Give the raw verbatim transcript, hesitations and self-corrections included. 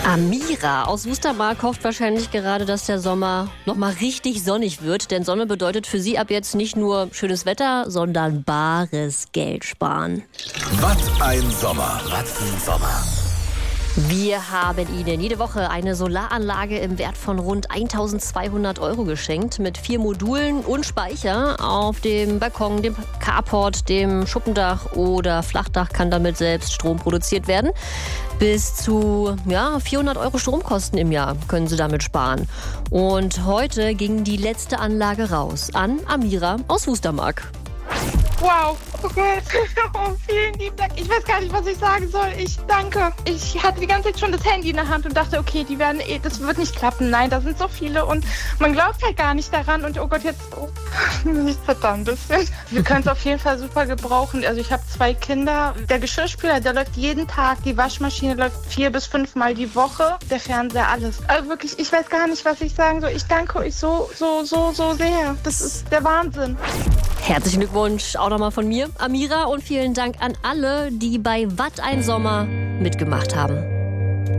Amira aus Wustermark hofft wahrscheinlich gerade, dass der Sommer nochmal richtig sonnig wird. Denn Sonne bedeutet für sie ab jetzt nicht nur schönes Wetter, sondern bares Geld sparen. Was ein Sommer. Was ein Sommer. Wir haben Ihnen jede Woche eine Solaranlage im Wert von rund eintausendzweihundert Euro geschenkt. Mit vier Modulen und Speicher auf dem Balkon, dem Carport, dem Schuppendach oder Flachdach kann damit selbst Strom produziert werden. Bis zu ja, vierhundert Euro Stromkosten im Jahr können Sie damit sparen. Und heute ging die letzte Anlage raus an Amira aus Wustermark. Wow, oh Gott, oh, vielen lieben Dank. Ich weiß gar nicht, was ich sagen soll. Ich danke. Ich hatte die ganze Zeit schon das Handy in der Hand und dachte, okay, die werden, eh, das wird nicht klappen. Nein, da sind so viele und man glaubt halt gar nicht daran. Und oh Gott, jetzt, oh, ich zitter ein bisschen. Wir können es auf jeden Fall super gebrauchen. Also ich habe zwei Kinder. Der Geschirrspüler, der läuft jeden Tag. Die Waschmaschine läuft vier bis fünfmal die Woche. Der Fernseher, alles. Also wirklich, ich weiß gar nicht, was ich sagen soll. Ich danke euch so, so, so, so sehr. Das ist der Wahnsinn. Herzlichen Glückwunsch auch nochmal von mir, Amira, und vielen Dank an alle, die bei Wat ein Sommer mitgemacht haben.